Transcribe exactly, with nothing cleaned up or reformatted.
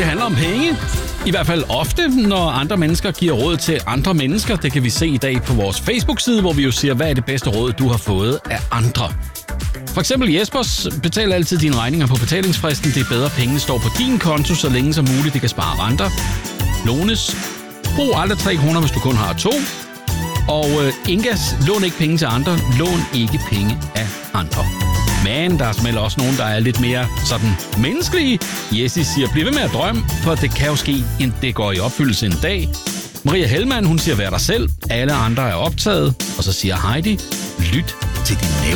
Det handler om penge. I hvert fald ofte, når andre mennesker giver råd til andre mennesker. Det kan vi se i dag på vores Facebook-side, hvor vi jo siger, hvad er det bedste råd, du har fået af andre. For eksempel Jespers, betal altid dine regninger på betalingsfristen. Det er bedre, pengene står på din konto, så længe som muligt. Det kan spare renter. Lones, brug aldrig tre kroner, hvis du kun har to. Og øh, Ingas, lån ikke penge til andre. Lån ikke penge af andre. Men der er smelter også nogen, der er lidt mere sådan menneskelige. Jessie siger, bliv ved med at drømme, for det kan jo ske, end det går i opfyldelse en dag. Maria Hellmann, hun siger, vær dig selv. Alle andre er optaget. Og så siger Heidi, lyt til din næve.